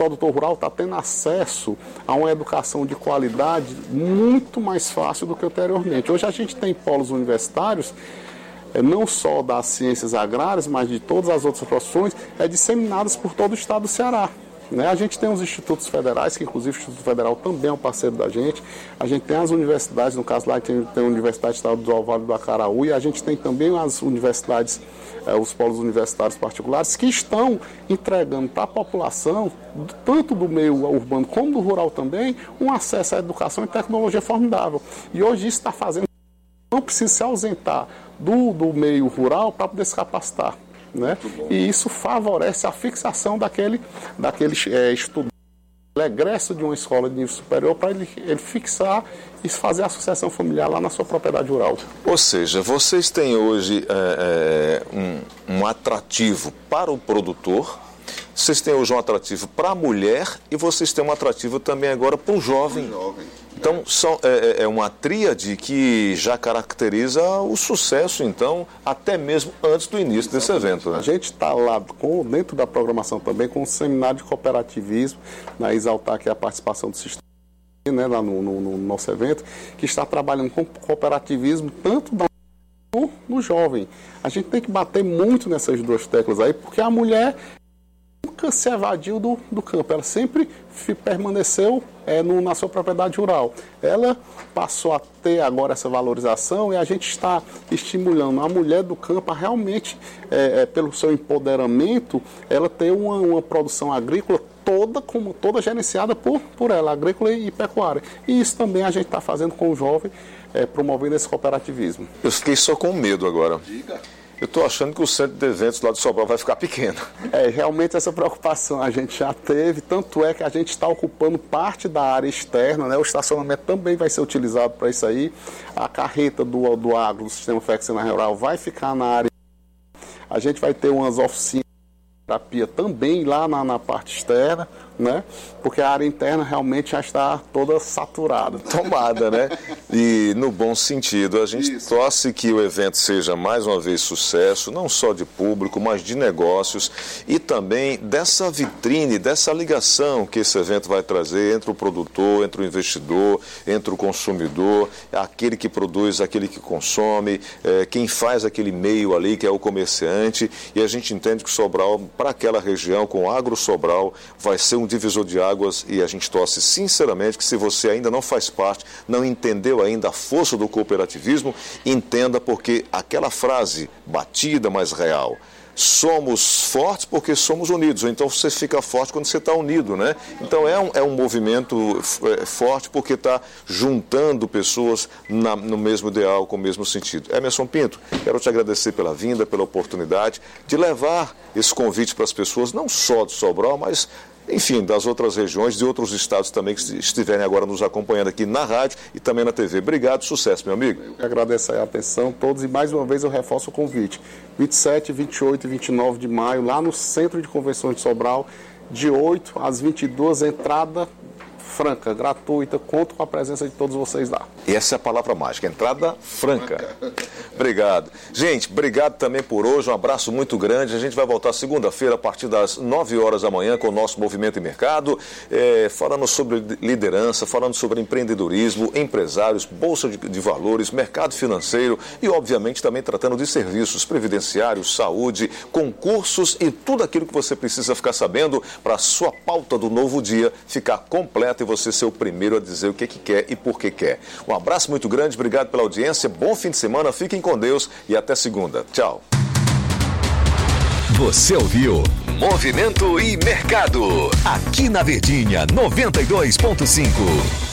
produtor rural está tendo acesso a uma educação de qualidade muito mais fácil do que anteriormente. Hoje a gente tem polos universitários, não só das ciências agrárias, mas de todas as outras profissões, disseminadas por todo o estado do Ceará. A gente tem os institutos federais, que inclusive o Instituto Federal também é um parceiro da gente. A gente tem as universidades, no caso lá tem a Universidade Estadual Vale do Acaraú, e a gente tem também as universidades, os polos universitários particulares, que estão entregando para a população, tanto do meio urbano como do rural também, um acesso à educação e tecnologia formidável. E hoje isso está fazendo que não precisa se ausentar do meio rural para poder se capacitar. E isso favorece a fixação daquele estudante, o egresso de uma escola de nível superior, para ele fixar e fazer a sucessão familiar lá na sua propriedade rural. Ou seja, vocês têm hoje um atrativo para o produtor, vocês têm hoje um atrativo para a mulher e vocês têm um atrativo também agora para o jovem. Então, é uma tríade que já caracteriza o sucesso, então, até mesmo antes do início desse evento. A gente está lá, dentro da programação também, com um seminário de cooperativismo, exaltar aqui a participação do sistema, lá no nosso evento, que está trabalhando com cooperativismo, tanto no jovem. A gente tem que bater muito nessas duas teclas aí, porque a mulher nunca se evadiu do campo, ela sempre permaneceu na sua propriedade rural. Ela passou a ter agora essa valorização e a gente está estimulando a mulher do campo a realmente, pelo seu empoderamento, ela ter uma produção agrícola toda gerenciada por ela, agrícola e pecuária. E isso também a gente está fazendo com o jovem, promovendo esse cooperativismo. Eu fiquei só com medo agora. Diga. Eu estou achando que o centro de eventos lá de Sobral vai ficar pequeno. Realmente essa preocupação a gente já teve, tanto é que a gente está ocupando parte da área externa, o estacionamento também vai ser utilizado para isso aí, a carreta do agro, do sistema Fexina Rural, vai ficar na área, a gente vai ter umas oficinas de terapia também lá na parte externa, porque a área interna realmente já está toda saturada. Tomada, E no bom sentido, a gente torce que o evento seja mais uma vez sucesso, não só de público, mas de negócios e também dessa vitrine, dessa ligação que esse evento vai trazer entre o produtor, entre o investidor, entre o consumidor, aquele que produz, aquele que consome, quem faz aquele meio ali que é o comerciante, e a gente entende que Sobral, para aquela região, com o Agro Sobral, vai ser um divisor de águas, e a gente torce sinceramente que, se você ainda não faz parte, não entendeu ainda a força do cooperativismo, entenda, porque aquela frase batida, mas real, somos fortes porque somos unidos, ou então você fica forte quando você está unido, Então é um movimento forte porque está juntando pessoas no mesmo ideal, com o mesmo sentido. Emerson Pinto, quero te agradecer pela vinda, pela oportunidade de levar esse convite para as pessoas, não só de Sobral, mas enfim, das outras regiões, de outros estados também que estiverem agora nos acompanhando aqui na rádio e também na TV. Obrigado, sucesso, meu amigo. Eu que agradeço a atenção todos e mais uma vez eu reforço o convite. 27, 28 e 29 de maio, lá no Centro de Convenções de Sobral, de 8 às 22, entrada franca, gratuita, conto com a presença de todos vocês lá. E essa é a palavra mágica, entrada franca. Obrigado. Gente, obrigado também por hoje, um abraço muito grande. A gente vai voltar segunda-feira a partir das 9 horas da manhã com o nosso Movimento e Mercado, falando sobre liderança, falando sobre empreendedorismo, empresários, bolsa de valores, mercado financeiro e, obviamente, também tratando de serviços previdenciários, saúde, concursos e tudo aquilo que você precisa ficar sabendo para a sua pauta do novo dia ficar completa e você ser o primeiro a dizer o que quer e por que quer. Um abraço muito grande, obrigado pela audiência, bom fim de semana, fiquem com Deus e até segunda. Tchau. Você ouviu Movimento e Mercado, aqui na Verdinha 92.5.